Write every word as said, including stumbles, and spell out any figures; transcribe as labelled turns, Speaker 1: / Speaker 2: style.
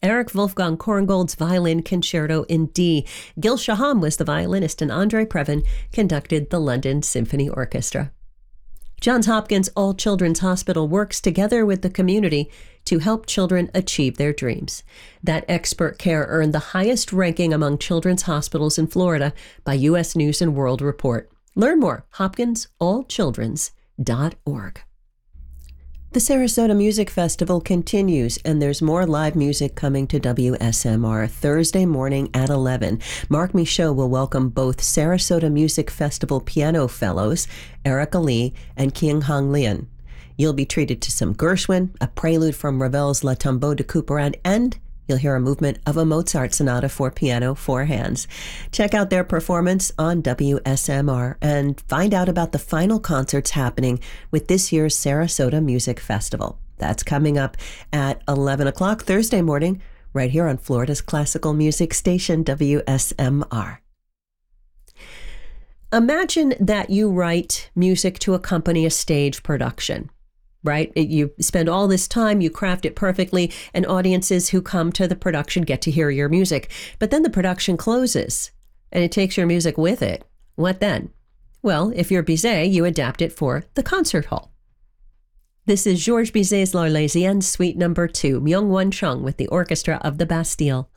Speaker 1: Eric Wolfgang Korngold's Violin Concerto in D. Gil Shaham was the violinist, and Andre Previn conducted the London Symphony Orchestra. Johns Hopkins All Children's Hospital works together with the community to help children achieve their dreams. That expert care earned the highest ranking among children's hospitals in Florida by U S News and World Report. Learn more, hopkins all children's dot org. The Sarasota Music Festival continues, and there's more live music coming to W S M R Thursday morning at eleven. Mark Michaud will welcome both Sarasota Music Festival piano fellows, Erica Lee and King Hong Lian. You'll be treated to some Gershwin, a prelude from Ravel's La Tombeau de Couperin, and you'll hear a movement of a Mozart sonata for piano, four hands. Check out their performance on W S M R and find out about the final concerts happening with this year's Sarasota Music Festival. That's coming up at eleven o'clock Thursday morning, right here on Florida's classical music station, W S M R. Imagine that you write music to accompany a stage production. Right? You spend all this time, you craft it perfectly, and audiences who come to the production get to hear your music. But then the production closes, and it takes your music with it. What then? Well, if you're Bizet, you adapt it for the concert hall. This is Georges Bizet's L'Arlésienne, Suite Number two, Myung-Whun Chung with the Orchestra of the Bastille.